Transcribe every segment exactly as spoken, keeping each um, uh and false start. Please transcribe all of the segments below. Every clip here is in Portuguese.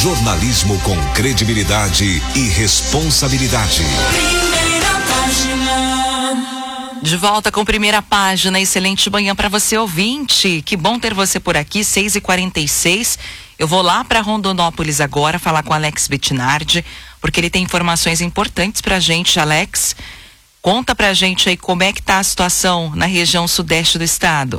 Jornalismo com credibilidade e responsabilidade. Primeira página. De volta com Primeira Página. Excelente manhã para você, ouvinte. Que bom ter você por aqui, seis e quarenta e seis. Eu vou lá para Rondonópolis agora falar com Alex Bettinardi, porque ele tem informações importantes pra gente. Alex, conta pra gente aí como é que tá a situação na região sudeste do estado.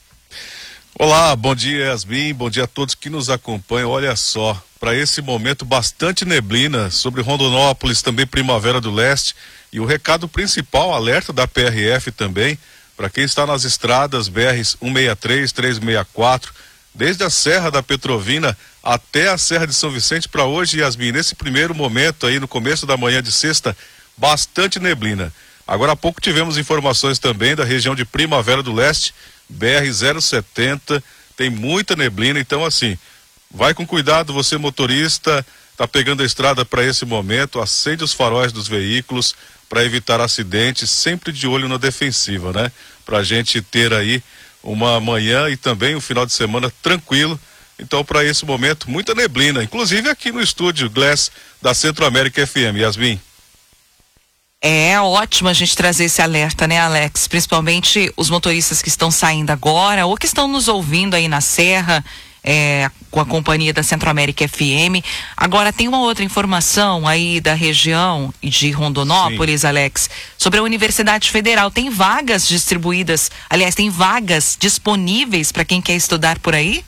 Olá, bom dia, Yasmin, bom dia a todos que nos acompanham. Olha só, para esse momento bastante neblina sobre Rondonópolis, também Primavera do Leste, e o recado principal, alerta da P R F também, para quem está nas estradas B R cento e sessenta e três, trezentos e sessenta e quatro, desde a Serra da Petrovina até a Serra de São Vicente. Para hoje, Yasmin, nesse primeiro momento aí, no começo da manhã de sexta, bastante neblina. Agora há pouco tivemos informações também da região de Primavera do Leste, B R zero setenta, tem muita neblina, então assim, vai com cuidado você motorista, tá pegando a estrada para esse momento, acende os faróis dos veículos para evitar acidentes, sempre de olho na defensiva, né? Pra gente ter aí uma manhã e também um final de semana tranquilo. Então, para esse momento, muita neblina, inclusive aqui no estúdio Glass da Centro América F M, Yasmin. É ótimo a gente trazer esse alerta, né, Alex? Principalmente os motoristas que estão saindo agora ou que estão nos ouvindo aí na Serra, é, com a companhia da Centro América F M. Agora, tem uma outra informação aí da região de Rondonópolis, sim, Alex, sobre a Universidade Federal. Tem vagas distribuídas, aliás, tem vagas disponíveis para quem quer estudar por aí?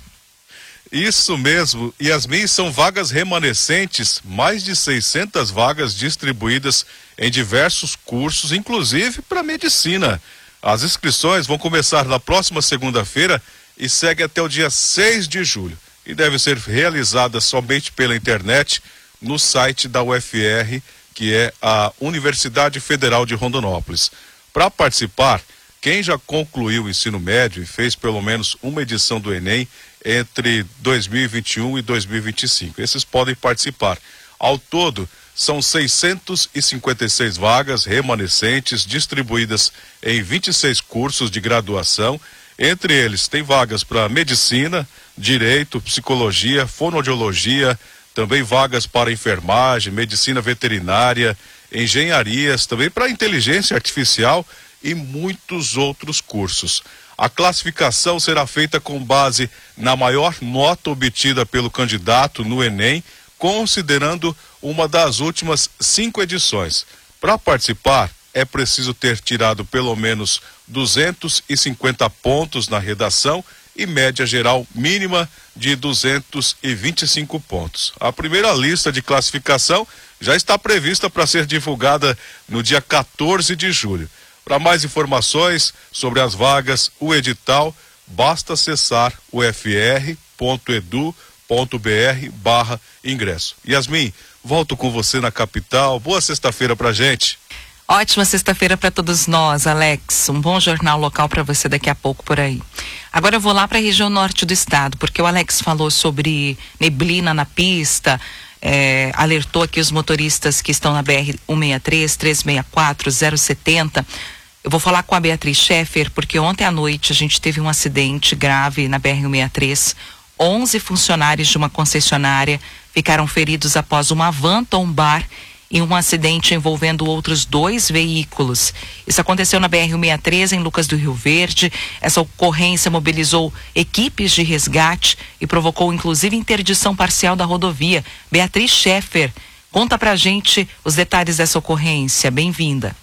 Isso mesmo, Yasmin, são vagas remanescentes, mais de seiscentas vagas distribuídas em diversos cursos, inclusive para medicina. As inscrições vão começar na próxima segunda-feira e seguem até o dia seis de julho. E devem ser realizadas somente pela internet no site da U F R, que é a Universidade Federal de Rondonópolis. Para participar, quem já concluiu o ensino médio e fez pelo menos uma edição do Enem entre dois mil e vinte e um e dois mil e vinte e cinco. Esses podem participar. Ao todo, são seiscentas e cinquenta e seis vagas remanescentes distribuídas em vinte e seis cursos de graduação. Entre eles, tem vagas para medicina, direito, psicologia, fonoaudiologia, também vagas para enfermagem, medicina veterinária, engenharias, também para inteligência artificial e muitos outros cursos. A classificação será feita com base na maior nota obtida pelo candidato no Enem, considerando uma das últimas cinco edições. Para participar, é preciso ter tirado pelo menos duzentos e cinquenta pontos na redação e média geral mínima de duzentos e vinte e cinco pontos. A primeira lista de classificação já está prevista para ser divulgada no dia quatorze de julho. Para mais informações sobre as vagas, o edital, basta acessar u f r ponto e d u ponto b r barra ingresso. Yasmin, volto com você na capital. Boa sexta-feira pra gente. Ótima sexta-feira para todos nós, Alex. Um bom jornal local para você daqui a pouco por aí. Agora eu vou lá para a região norte do estado, porque o Alex falou sobre neblina na pista, é, alertou aqui os motoristas que estão na B R cento e sessenta e três, trezentos e sessenta e quatro, zero setenta. Eu vou falar com a Beatriz Scheffer, porque ontem à noite a gente teve um acidente grave na B R cento e sessenta e três. onze funcionários de uma concessionária ficaram feridos após uma van tombar em um acidente envolvendo outros dois veículos. Isso aconteceu na B R cento e sessenta e três, em Lucas do Rio Verde. Essa ocorrência mobilizou equipes de resgate e provocou inclusive interdição parcial da rodovia. Beatriz Scheffer, conta pra gente os detalhes dessa ocorrência. Bem-vinda.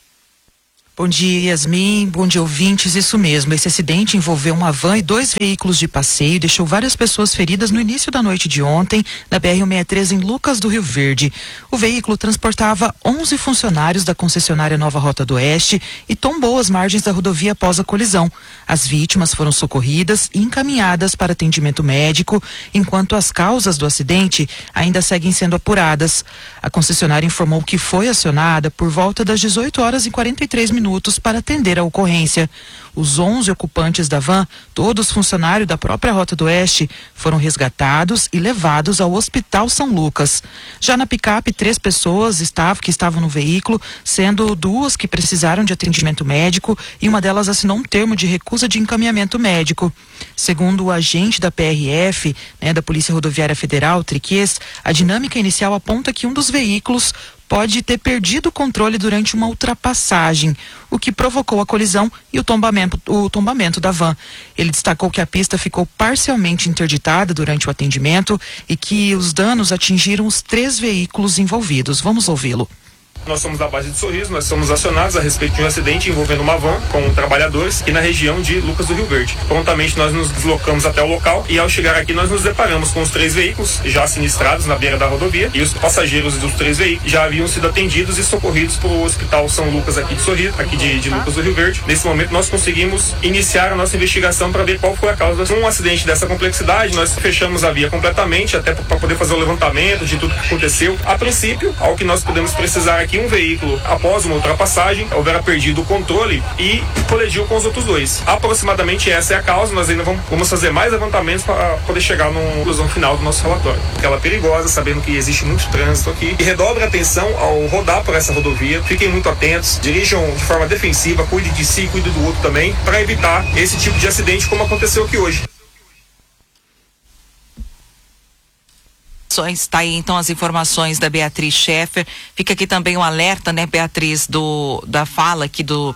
Bom dia, Yasmin. Bom dia, ouvintes. Isso mesmo, esse acidente envolveu uma van e dois veículos de passeio e deixou várias pessoas feridas no início da noite de ontem, na B R cento e sessenta e três, em Lucas do Rio Verde. O veículo transportava onze funcionários da concessionária Nova Rota do Oeste e tombou às margens da rodovia após a colisão. As vítimas foram socorridas e encaminhadas para atendimento médico, enquanto as causas do acidente ainda seguem sendo apuradas. A concessionária informou que foi acionada por volta das dezoito horas e quarenta e três minutos minutos para atender a ocorrência. Os onze ocupantes da van, todos funcionários da própria Rota do Oeste, foram resgatados e levados ao Hospital São Lucas. Já na picape, três pessoas estavam, que estavam no veículo, sendo duas que precisaram de atendimento médico e uma delas assinou um termo de recusa de encaminhamento médico. Segundo o agente da P R F, né, da Polícia Rodoviária Federal, Triques, a dinâmica inicial aponta que um dos veículos pode ter perdido o controle durante uma ultrapassagem, o que provocou a colisão e o tombamento, o tombamento da van. Ele destacou que a pista ficou parcialmente interditada durante o atendimento e que os danos atingiram os três veículos envolvidos. Vamos ouvi-lo. Nós somos da base de Sorriso, nós somos acionados a respeito de um acidente envolvendo uma van com trabalhadores aqui na região de Lucas do Rio Verde. Prontamente nós nos deslocamos até o local e ao chegar aqui nós nos deparamos com os três veículos já sinistrados na beira da rodovia e os passageiros dos três veículos já haviam sido atendidos e socorridos para o Hospital São Lucas aqui de Sorriso, aqui de, de Lucas do Rio Verde. Nesse momento nós conseguimos iniciar a nossa investigação para ver qual foi a causa. Um acidente dessa complexidade, nós fechamos a via completamente até para poder fazer o levantamento de tudo que aconteceu. A princípio, ao que nós podemos precisar aqui, um veículo, após uma ultrapassagem, houvera perdido o controle e colidiu com os outros dois. Aproximadamente essa é a causa, nós ainda vamos, vamos fazer mais levantamentos para poder chegar na conclusão final do nosso relatório. Ela é perigosa, sabendo que existe muito trânsito aqui. E redobre a atenção ao rodar por essa rodovia, fiquem muito atentos, dirijam de forma defensiva, cuide de si, cuide do outro também, para evitar esse tipo de acidente como aconteceu aqui hoje. Está aí então as informações da Beatriz Scheffer. Fica aqui também um alerta, né, Beatriz, do, da fala aqui do,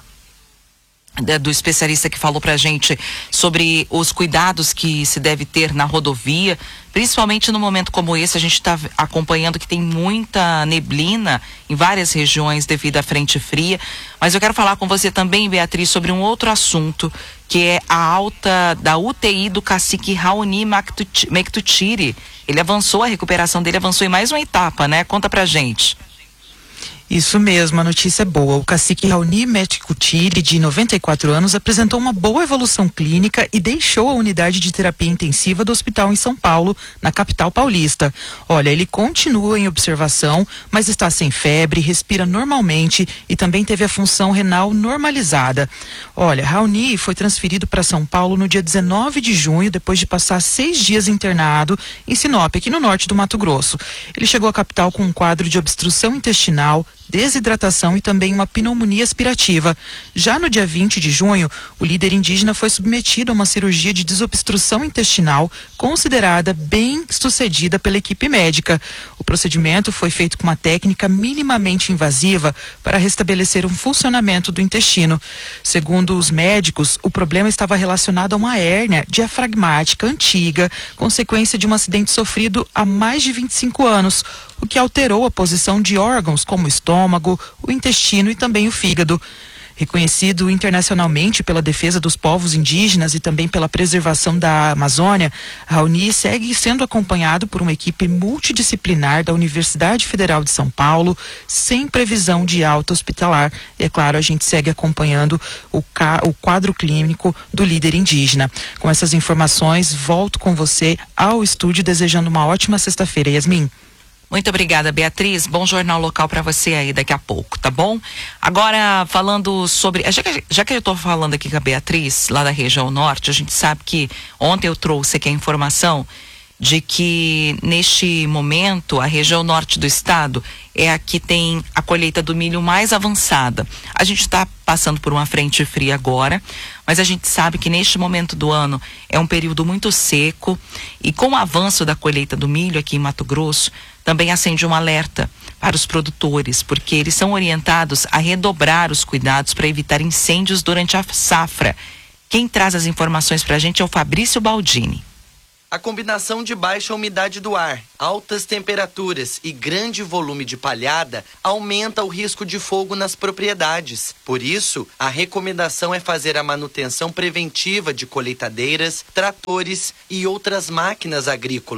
da, do especialista que falou pra gente sobre os cuidados que se deve ter na rodovia, principalmente no momento como esse. A gente está acompanhando que tem muita neblina em várias regiões devido à frente fria, mas eu quero falar com você também, Beatriz, sobre um outro assunto, que é a alta da U T I do cacique Raoni Mectutiri. Ele avançou, a recuperação dele avançou em mais uma etapa, né? Conta pra gente. Isso mesmo, a notícia é boa. O cacique Raoni Mectutiri, de noventa e quatro anos, apresentou uma boa evolução clínica e deixou a unidade de terapia intensiva do hospital em São Paulo, na capital paulista. Olha, ele continua em observação, mas está sem febre, respira normalmente e também teve a função renal normalizada. Olha, Raoni foi transferido para São Paulo no dia dezenove de junho, depois de passar seis dias internado em Sinop, aqui no norte do Mato Grosso. Ele chegou à capital com um quadro de obstrução intestinal, desidratação e também uma pneumonia aspirativa. Já no dia vinte de junho, o líder indígena foi submetido a uma cirurgia de desobstrução intestinal considerada bem sucedida pela equipe médica. O procedimento foi feito com uma técnica minimamente invasiva para restabelecer um funcionamento do intestino. Segundo os médicos, o problema estava relacionado a uma hérnia diafragmática antiga, consequência de um acidente sofrido há mais de vinte e cinco anos, o que alterou a posição de órgãos como o estômago, o intestino e também o fígado. Reconhecido internacionalmente pela defesa dos povos indígenas e também pela preservação da Amazônia, Raoni segue sendo acompanhado por uma equipe multidisciplinar da Universidade Federal de São Paulo, sem previsão de alta hospitalar. E é claro, a gente segue acompanhando o, ca- o quadro clínico do líder indígena. Com essas informações, volto com você ao estúdio, desejando uma ótima sexta-feira, Yasmin. Muito obrigada, Beatriz. Bom jornal local para você aí daqui a pouco, tá bom? Agora, falando sobre... Já que, já que eu estou falando aqui com a Beatriz, lá da região norte, a gente sabe que ontem eu trouxe aqui a informação de que neste momento a região norte do estado é a que tem a colheita do milho mais avançada. A gente está passando por uma frente fria agora, mas a gente sabe que neste momento do ano é um período muito seco e com o avanço da colheita do milho aqui em Mato Grosso, também acende um alerta para os produtores, porque eles são orientados a redobrar os cuidados para evitar incêndios durante a safra. Quem traz as informações para a gente é o Fabrício Baldini. A combinação de baixa umidade do ar, altas temperaturas e grande volume de palhada aumenta o risco de fogo nas propriedades. Por isso, a recomendação é fazer a manutenção preventiva de colheitadeiras, tratores e outras máquinas agrícolas.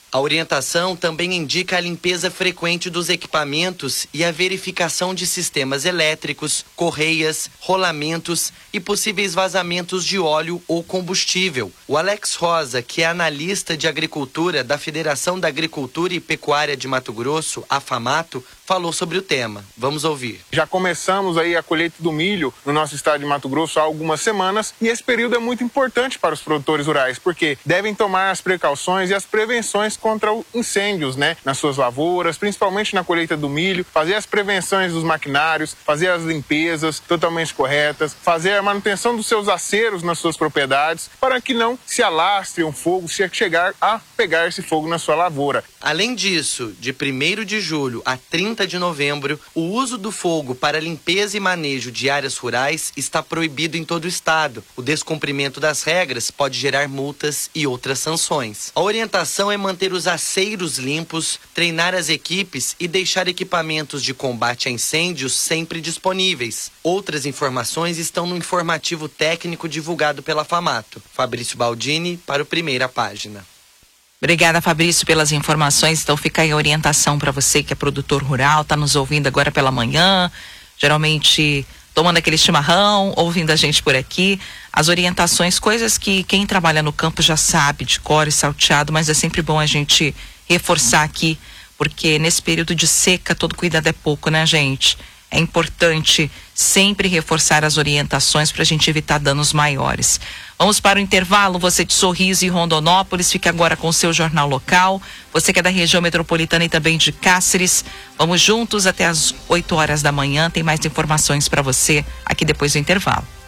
A orientação também indica a limpeza frequente dos equipamentos e a verificação de sistemas elétricos, correias, rolamentos e possíveis vazamentos de óleo ou combustível. O Alex Rosa, que é analista de agricultura da Federação da Agricultura e Pecuária de Mato Grosso, a FAMATO, falou sobre o tema. Vamos ouvir. Já começamos aí a colheita do milho no nosso estado de Mato Grosso há algumas semanas e esse período é muito importante para os produtores rurais, porque devem tomar as precauções e as prevenções contra incêndios, né, nas suas lavouras, principalmente na colheita do milho, fazer as prevenções dos maquinários, fazer as limpezas totalmente corretas, fazer a manutenção dos seus aceros nas suas propriedades, para que não se alastre um fogo se chegar a pegar esse fogo na sua lavoura. Além disso, de primeiro de julho a trinta de novembro, o uso do fogo para limpeza e manejo de áreas rurais está proibido em todo o estado. O descumprimento das regras pode gerar multas e outras sanções. A orientação é manter os aceiros limpos, treinar as equipes e deixar equipamentos de combate a incêndios sempre disponíveis. Outras informações estão no informativo técnico divulgado pela FAMATO. Fabrício Baldini para o Primeira Página. Obrigada, Fabrício, pelas informações. Então fica aí a orientação para você que é produtor rural, está nos ouvindo agora pela manhã, geralmente tomando aquele chimarrão, ouvindo a gente por aqui. As orientações, coisas que quem trabalha no campo já sabe de cor e salteado, mas é sempre bom a gente reforçar aqui, porque nesse período de seca todo cuidado é pouco, né, gente? É importante sempre reforçar as orientações para a gente evitar danos maiores. Vamos para o intervalo. Você de Sorriso e Rondonópolis, fica agora com o seu jornal local. Você que é da região metropolitana e também de Cáceres. Vamos juntos até as oito horas da manhã. Tem mais informações para você aqui depois do intervalo.